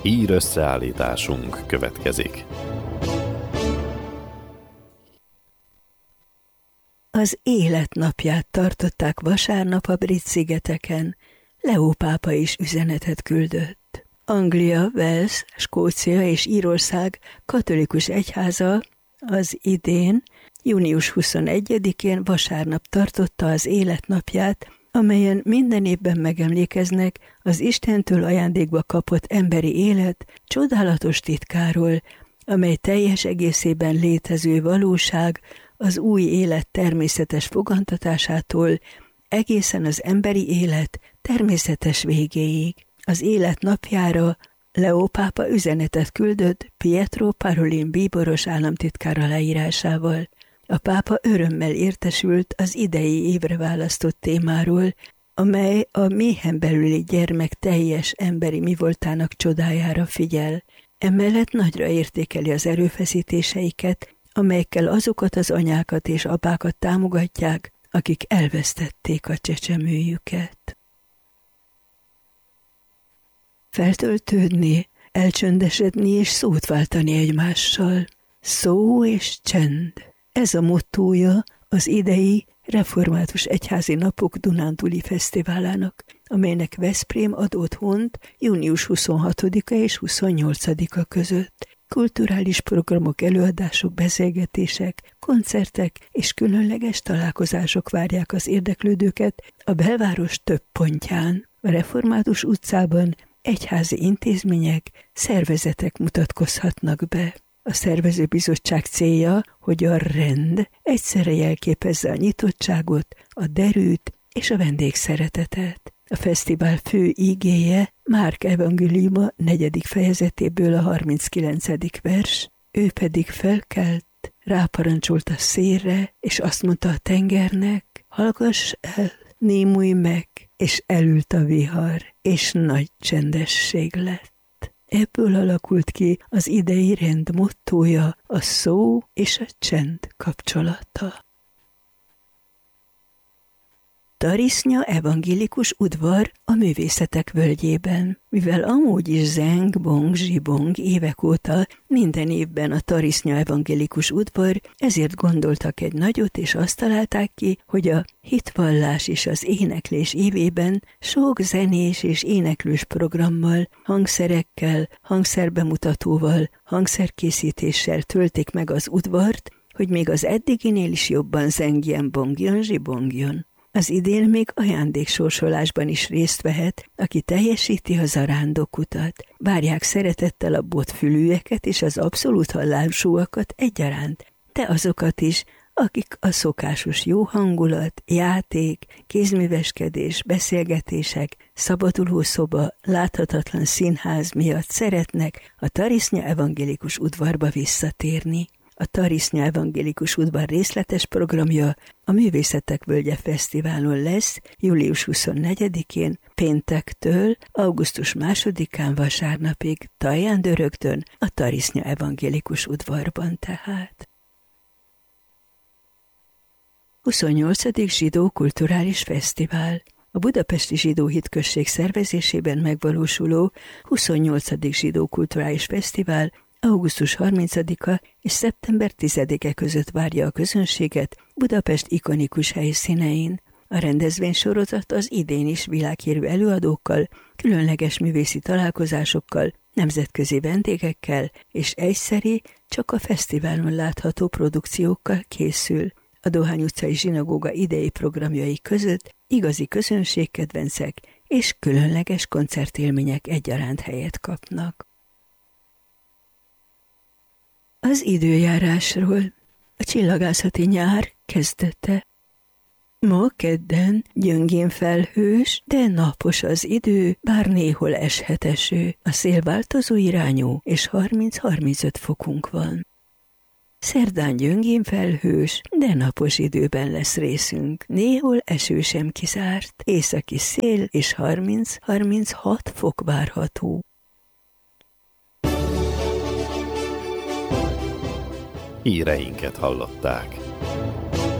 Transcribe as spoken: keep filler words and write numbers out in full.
Hír összeállításunk következik. Az életnapját tartották vasárnap a Brit-szigeteken. Leó pápa is üzenetet küldött. Anglia, Wales, Skócia és Írország katolikus egyháza az idén, június huszonegyedikén vasárnap tartotta az életnapját, amelyen minden évben megemlékeznek az Istentől ajándékba kapott emberi élet csodálatos titkáról, amely teljes egészében létező valóság az új élet természetes fogantatásától egészen az emberi élet természetes végéig. Az élet napjára Leó pápa üzenetet küldött Pietro Parolin bíboros államtitkár aláírásával. A pápa örömmel értesült az idei évre választott témáról, amely a méhen belüli gyermek teljes emberi mivoltának csodájára figyel. Emellett nagyra értékeli az erőfeszítéseiket, amelyekkel azokat az anyákat és apákat támogatják, akik elvesztették a csecsemőjüket. Feltöltődni, elcsöndesedni és szót váltani egymással. Szó és csend. Ez a mottója az idei Református Egyházi Napok Dunántúli Fesztiválának, amelynek Veszprém ad otthont június huszonhatodika és huszonnyolcadika között. Kulturális programok, előadások, beszélgetések, koncertek és különleges találkozások várják az érdeklődőket a belváros több pontján. A Református utcában egyházi intézmények, szervezetek mutatkozhatnak be. A szervezőbizottság célja, hogy a rend egyszerre jelképezze a nyitottságot, a derűt és a vendégszeretetet. A fesztivál fő igéje Márk evangéliuma negyedik fejezetéből a harminckilencedik vers, ő pedig felkelt, ráparancsolt a szélre, és azt mondta a tengernek, hallgass el, némulj meg, és elült a vihar, és nagy csendesség lett. Ebből alakult ki az idei rend mottója, a szó és a csend kapcsolata. Tarisznya evangélikus udvar a művészetek völgyében. Mivel amúgy is zeng, bong, zsibong évek óta minden évben a Tarisznya evangélikus udvar, ezért gondoltak egy nagyot, és azt találták ki, hogy a hitvallás és az éneklés évében sok zenés és éneklős programmal, hangszerekkel, hangszerbemutatóval, hangszerkészítéssel töltik meg az udvart, hogy még az eddiginél is jobban zengjen, bongjon, zsibongjon. Az idén még ajándéksorsolásban is részt vehet, aki teljesíti a zarándokutat. Várják szeretettel a botfülűeket és az abszolút hallásúakat egyaránt, de azokat is, akik a szokásos jó hangulat, játék, kézműveskedés, beszélgetések, szabadulószoba, láthatatlan színház miatt szeretnek a Tarisznya evangélikus udvarba visszatérni. A Tarisznya evangélikus udvar részletes programja a Művészetek Völgye Fesztiválon lesz július huszonnegyedikén, péntektől augusztus másodikán vasárnapig, Taján-Dörögtön, a Tarisznya evangélikus udvarban tehát. huszonnyolcadik Zsidó Kulturális Fesztivál. A Budapesti Zsidó Hitközség szervezésében megvalósuló huszonnyolcadik Zsidó Kulturális Fesztivál augusztus harmincadika és szeptember tizedike között várja a közönséget Budapest ikonikus helyszínein. A rendezvénysorozat az idén is világhírű előadókkal, különleges művészi találkozásokkal, nemzetközi vendégekkel és egyszeri, csak a fesztiválon látható produkciókkal készül. A Dohány utcai zsinagóga idei programjai között igazi közönségkedvencek és különleges koncertélmények egyaránt helyet kapnak. Az időjárásról. A csillagászati nyár kezdete. Ma kedden gyöngén felhős, de napos az idő, bár néhol eshet eső. A szél változó irányú, és harminc-harmincöt fokunk van. Szerdán gyöngén felhős, de napos időben lesz részünk. Néhol eső sem kizárt, északi szél és harminc-harminchat fok várható. Híreinket hallották.